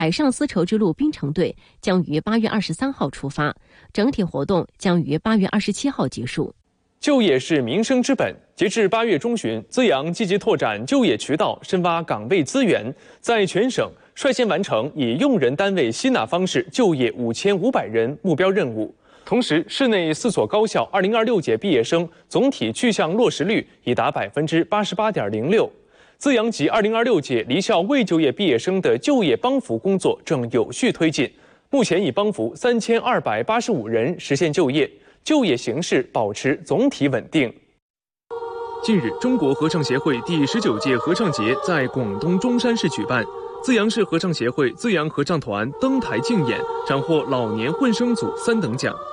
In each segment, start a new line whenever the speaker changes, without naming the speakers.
海上丝绸之路冰城队将于8月23号出发，整体活动将于8月27号结束。
就业是民生之本。截至8月中旬，资阳积极拓展就业渠道，深挖岗位资源，在全省率先完成以用人单位吸纳方式就业5500人目标任务。同时，市内4所高校2026届毕业生总体去向落实率已达88.06%。资阳及2026届离校未就业毕业生的就业帮扶工作正有序推进，目前已帮扶3285人实现就业，就业形势保持总体稳定。近日，中国合唱协会第19届合唱节在广东中山市举办，资阳市合唱协会资阳合唱团登台竞演，斩获老年混声组3等奖。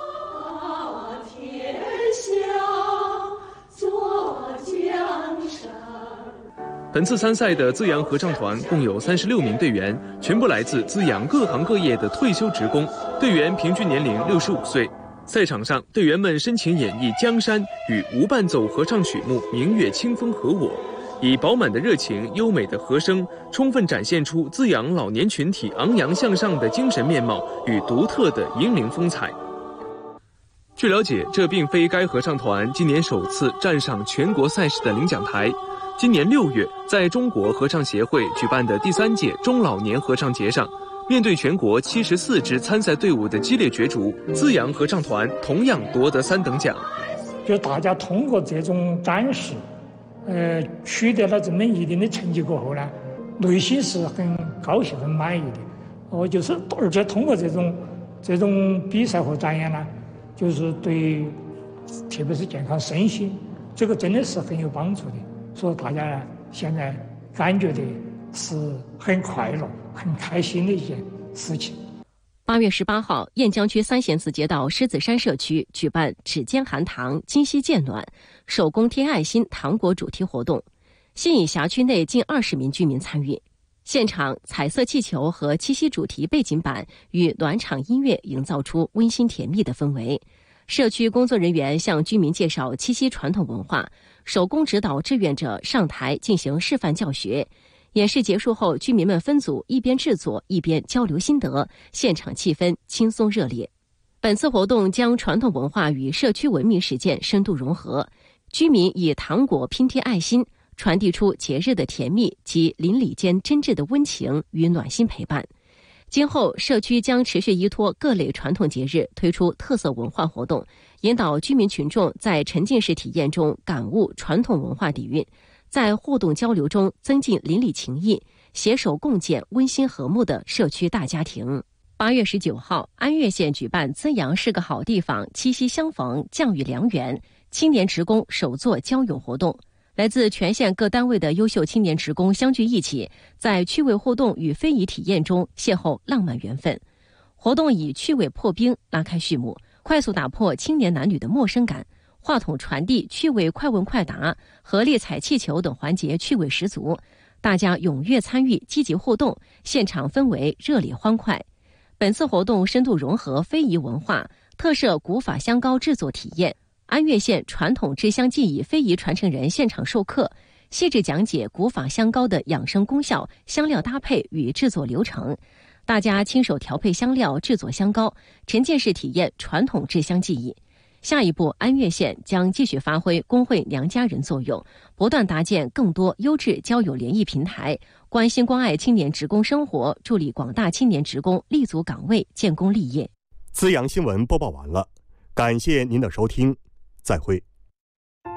本次参赛的资阳合唱团共有36名队员，全部来自资阳各行各业的退休职工，队员平均年龄65岁。赛场上，队员们深情演绎《江山》与无伴奏合唱曲目《明月清风和我》，以饱满的热情、优美的和声，充分展现出资阳老年群体昂扬向上的精神面貌与独特的银铃风采。据了解，这并非该合唱团今年首次站上全国赛事的领奖台。今年6月，在中国合唱协会举办的第3届中老年合唱节上，面对全国74支参赛队伍的激烈角逐，资阳合唱团同样夺得3等奖。
就大家通过这种展示，取得了这么一定的成绩过后呢，内心是很高兴、很满意的。而且通过这种比赛和展演呢，就是对，特别是健康身心，这个真的是很有帮助的。所以大家呢，现在感觉的是很快乐、很开心的一件事情。
8月18号，雁江区3弦子街道狮子山社区举办指尖含糖，今夕渐暖，手工贴爱心糖果主题活动，吸引辖区内近20名居民参与。现场彩色气球和七夕主题背景板与暖场音乐营造出温馨甜蜜的氛围。社区工作人员向居民介绍七夕传统文化，手工指导志愿者上台进行示范教学。演示结束后，居民们分组一边制作一边交流心得，现场气氛轻松热烈。本次活动将传统文化与社区文明实践深度融合，居民以糖果拼贴爱心，传递出节日的甜蜜及邻里间真挚的温情与暖心陪伴。今后，社区将持续依托各类传统节日推出特色文化活动，引导居民群众在沉浸式体验中感悟传统文化底蕴，在互动交流中增进邻里情谊，携手共建温馨和睦的社区大家庭。8月19号，安岳县举办资阳是个好地方，七夕相逢降雨良缘青年职工首座交友活动。来自全县各单位的优秀青年职工相聚一起，在趣味互动与非遗体验中邂逅浪漫缘分。活动以趣味破冰拉开序幕，快速打破青年男女的陌生感。话筒传递、趣味快问快答、合力踩气球等环节趣味十足，大家踊跃参与，积极互动，现场氛围热烈欢快。本次活动深度融合非遗文化，特设古法香糕制作体验。安岳县传统制香技艺非遗传承人现场授课，细致讲解古法香糕的养生功效、香料搭配与制作流程。大家亲手调配香料，制作香糕，沉浸式体验传统制香技艺。下一步，安岳县将继续发挥工会娘家人作用，不断搭建更多优质交友联谊平台，关心关爱青年职工生活，助力广大青年职工立足岗位，建功立业。
资阳新闻播报完了，感谢您的收听，再会。